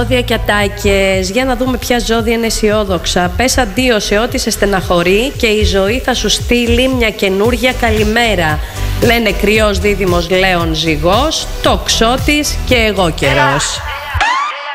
Ζώδια και ατάκες, για να δούμε ποια ζώδια είναι αισιόδοξα. Πες αντίο σε ό,τι σε στεναχωρεί και η ζωή θα σου στείλει μια καινούρια καλημέρα. Λένε Κρυός, Δίδυμος, Λέων, Ζυγός, Τοξότης και εγώ καιρός.